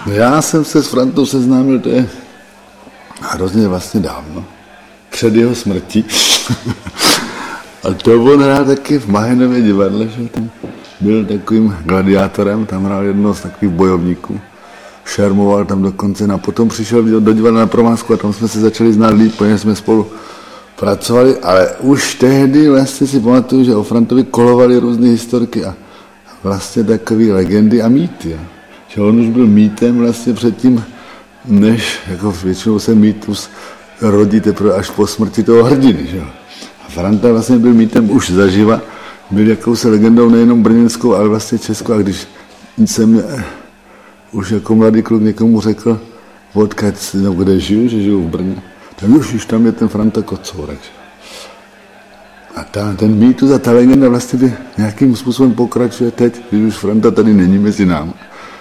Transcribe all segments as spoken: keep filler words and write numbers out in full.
No já jsem se s Frantou seznámil, to je hrozně vlastně dávno, před jeho smrtí. A to on hrál taky v Mahenově divadle, že tam byl takovým gladiátorem, tam hrál jednoho z takových bojovníků. Šermoval tam dokonce, a potom přišel do divadla na Promázku a tam jsme se začali znát líp, protože jsme spolu pracovali, ale už tehdy vlastně si pamatuju, že o Frantovi kolovali různé historky a vlastně takové legendy a mýty. Že on už byl mýtem vlastně předtím, než jako většinou se mýtus rodí teprve až po smrti toho hrdiny. Že? A Franta vlastně byl mýtem už zaživa, byl jakousi legendou nejenom brněnskou, ale vlastně českou. A když jsem už jako mladý kluk někomu řekl, odkud, no, kde žiju, že žiju v Brně, tak už, už tam je ten Franta Kocourek. A ta, ten mýtus a ta legenda vlastně nějakým způsobem pokračuje teď, když už Franta tady není mezi námi.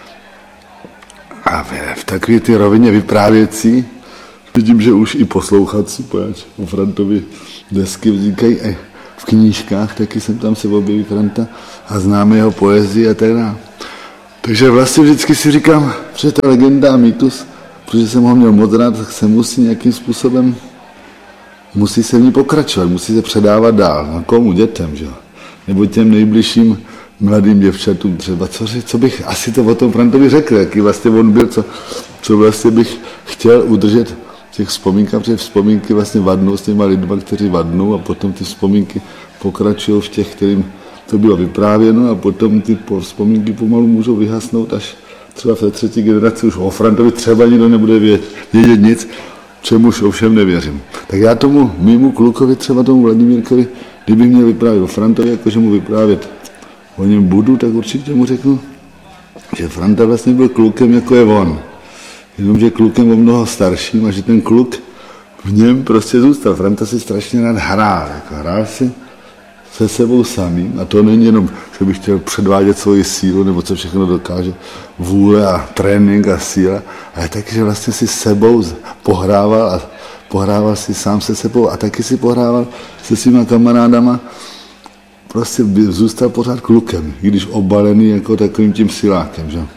A v, v takové ty rovině vyprávěcí vidím, že už i poslouchací, pojáč o Frantovi desky vznikají i v knížkách, taky jsem tam se objeví Franta a známe jeho poezii a tak dále. Takže vlastně vždycky si říkám, že ta legenda a mýtus, protože jsem ho měl moc rád, tak se musí nějakým způsobem, musí se v ní pokračovat, musí se předávat dál. A komu? Dětem, že? Nebo těm nejbližším mladým děvčatům třeba. Co, co bych asi to o tom Frantovi řekl, jaký vlastně on byl, co, co vlastně bych chtěl udržet v těch vzpomínkách, protože vzpomínky vlastně vadnou s těma lidma, kteří vadnou a potom ty vzpomínky pokračují v těch, kterým to bylo vyprávěno a potom ty vzpomínky pomalu můžou vyhasnout až třeba v té třetí generaci už o Frantovi třeba nikdo nebude vědět, vědět nic, čemuž ovšem nevěřím. Tak já tomu mýmu klukovi, třeba tomu Vladimírkovi, kdybych měl vyprávět o Frantovi, jakože mu vyprávět o něm budu, tak určitě mu řeknu, že Franta vlastně byl klukem, jako je on. Jenomže klukem o mnoho starším a že ten kluk v něm prostě zůstal. Franta si strašně rád hrál, jako hrál si se sebou samým. A to není jenom, že bych chtěl předvádět svoji sílu, nebo co všechno dokáže, vůle a trénink a síla, ale taky, že vlastně si sebou pohrával a pohrával si sám se sebou a taky si pohrával se svýma kamarádama. Prostě zůstal pořád klukem, i když obalený jako takovým tím silákem. Že?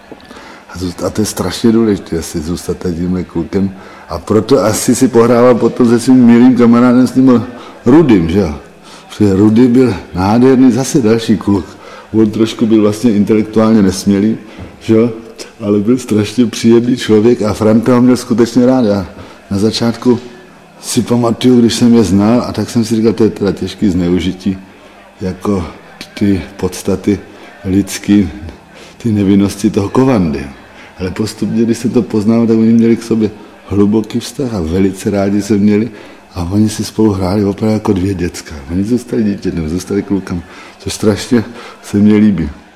A to je strašně důležité, asi zůstat tímhle klukem. A proto asi si pohrával potom se svým milým kamarádem s tím Rudým. Že? Protože Rudy byl nádherný, zase další kluk. On trošku byl vlastně intelektuálně nesmělý, že? Ale byl strašně příjemný člověk a Franta ho měl skutečně rád. Já na začátku si pamatuju, když jsem je znal, a tak jsem si říkal, to je teda těžký zneužití, jako ty podstaty lidský, ty nevinnosti toho Kovandy. Ale postupně, když jsem to poznal, tak oni měli k sobě hluboký vztah a velice rádi se měli a oni si spolu hráli opravdu jako dvě děcka. Oni zůstali dítětem, zůstali klukem, což strašně se mně líbí.